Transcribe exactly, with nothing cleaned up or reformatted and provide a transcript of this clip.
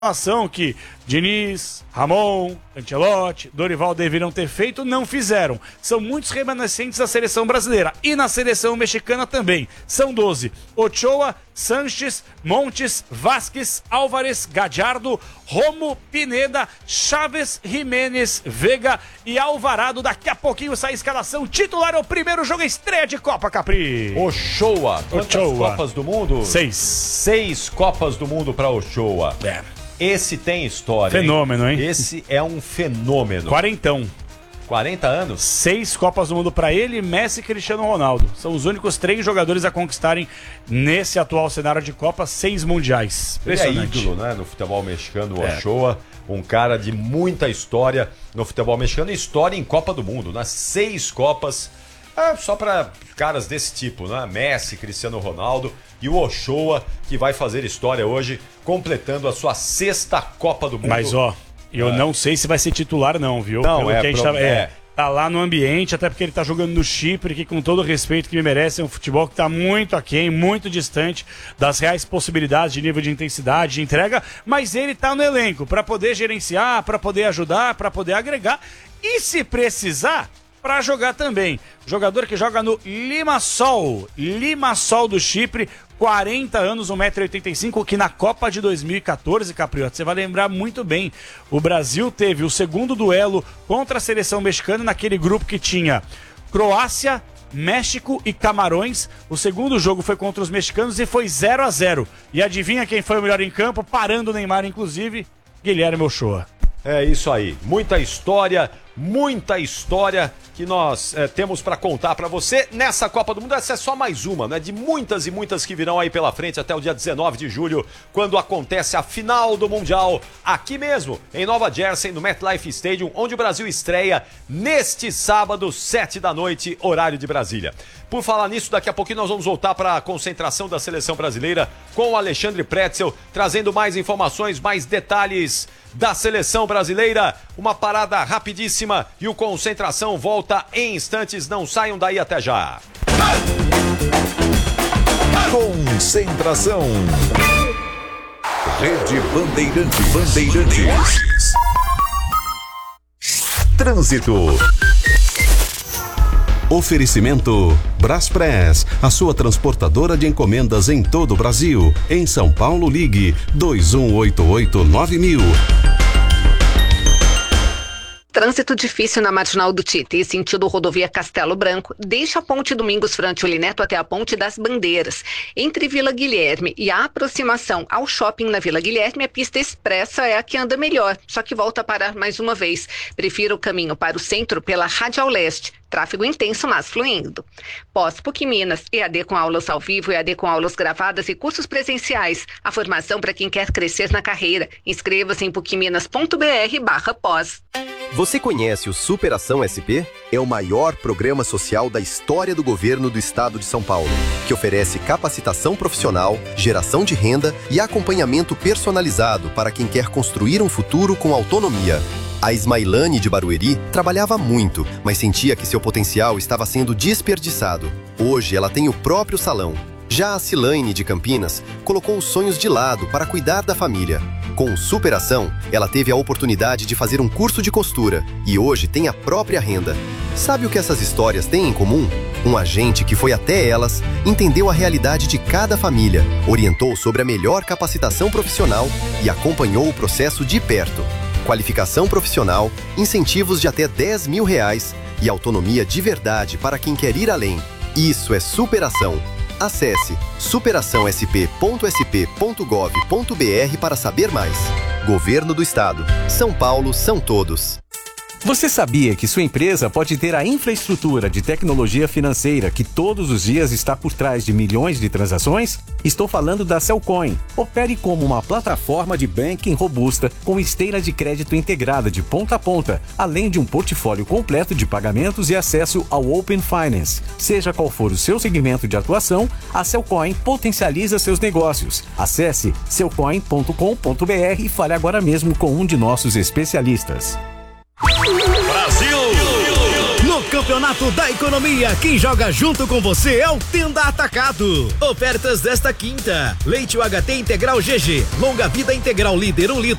ação que Diniz, Ramon, Ancelotti, Dorival deveriam ter feito, não fizeram. São muitos remanescentes da seleção brasileira e na seleção mexicana também. São doze. Ochoa, Sanches, Montes, Vasquez, Álvares, Gadiardo, Romo, Pineda, Chaves, Jimenez, Vega e Alvarado. Daqui a pouquinho sai a escalação titular. É o primeiro jogo, estreia de Copa, Capri. Ochoa. Quantas Ochoa. Copas do Mundo? Seis. Seis Copas do Mundo para Ochoa. É. Esse tem história. Fenômeno, hein? hein? Esse é um fenômeno. Quarentão. quarenta anos? Seis Copas do Mundo para ele, Messi e Cristiano Ronaldo. São os únicos três jogadores a conquistarem, nesse atual cenário de Copa, seis mundiais. Ele é ídolo, né, no futebol mexicano, o É. Ochoa. Um cara de muita história no futebol mexicano e história em Copa do Mundo, né? Seis Copas, é, só para caras desse tipo, né? Messi, Cristiano Ronaldo e o Ochoa, que vai fazer história hoje, completando a sua sexta Copa do Mundo. Mas, ó, eu É. não sei se vai ser titular não, viu? Não, Pelo é, que a gente pro- tá, é. é, tá lá no ambiente, até porque ele tá jogando no Chipre, que com todo o respeito que me merece, é um futebol que tá muito aquém, muito distante das reais possibilidades de nível de intensidade, de entrega, mas ele tá no elenco para poder gerenciar, para poder ajudar, para poder agregar e, se precisar, para jogar também. Jogador que joga no Limassol, Limassol do Chipre, quarenta anos, um metro e oitenta e cinco, que na Copa de dois mil e catorze, Capriota, você vai lembrar muito bem, o Brasil teve o segundo duelo contra a seleção mexicana naquele grupo que tinha Croácia, México e Camarões. O segundo jogo foi contra os mexicanos e foi zero a zero. E adivinha quem foi o melhor em campo, parando o Neymar inclusive? Guilherme Ochoa. É isso aí, muita história, muita história que nós é, temos para contar para você nessa Copa do Mundo. Essa é só mais uma, né? De muitas e muitas que virão aí pela frente até o dia dezenove de julho, quando acontece a final do Mundial, aqui mesmo, em Nova Jersey, no MetLife Stadium, onde o Brasil estreia neste sábado, sete da noite, horário de Brasília. Por falar nisso, daqui a pouquinho nós vamos voltar para a concentração da seleção brasileira com o Alexandre Pretzel, trazendo mais informações, mais detalhes da seleção brasileira. Uma parada rapidíssima e o Concentração volta em instantes. Não saiam daí, até já. Concentração. Rede Bandeirante. Bandeirantes. Trânsito. Oferecimento Braspress, a sua transportadora de encomendas em todo o Brasil. Em São Paulo, ligue dois um oito oito nove mil. Trânsito difícil na Marginal do Tietê, sentido rodovia Castelo Branco, desde a Ponte Domingos Frantoli Neto até a Ponte das Bandeiras. Entre Vila Guilherme e a aproximação ao shopping na Vila Guilherme, a pista expressa é a que anda melhor, só que volta a parar mais uma vez. Prefira o caminho para o centro pela Radial Leste. Tráfego intenso, mas fluindo. Pós-P U C Minas, E A D com aulas ao vivo, E A D com aulas gravadas e cursos presenciais. A formação para quem quer crescer na carreira. Inscreva-se em pucminas.br barra pós. Você conhece o Superação S P? É o maior programa social da história do governo do estado de São Paulo, que oferece capacitação profissional, geração de renda e acompanhamento personalizado para quem quer construir um futuro com autonomia. A Ismailane de Barueri trabalhava muito, mas sentia que seu potencial estava sendo desperdiçado. Hoje ela tem o próprio salão. Já a Cilaine de Campinas colocou os sonhos de lado para cuidar da família. Com Superação, ela teve a oportunidade de fazer um curso de costura e hoje tem a própria renda. Sabe o que essas histórias têm em comum? Um agente que foi até elas, entendeu a realidade de cada família, orientou sobre a melhor capacitação profissional e acompanhou o processo de perto. Qualificação profissional, incentivos de até dez mil reais e autonomia de verdade para quem quer ir além. Isso é superação. Acesse superação s p ponto s p ponto gov ponto b r para saber mais. Governo do Estado. São Paulo são todos. Você sabia que sua empresa pode ter a infraestrutura de tecnologia financeira que todos os dias está por trás de milhões de transações? Estou falando da Cellcoin. Opere como uma plataforma de banking robusta com esteira de crédito integrada de ponta a ponta, além de um portfólio completo de pagamentos e acesso ao Open Finance. Seja qual for o seu segmento de atuação, a Cellcoin potencializa seus negócios. Acesse cellcoin ponto com ponto b r e fale agora mesmo com um de nossos especialistas. Brasil! No Campeonato da Economia. Quem joga junto com você é o Tenda Atacado. Ofertas desta quinta: leite U H T integral G G, longa vida integral líder um litro.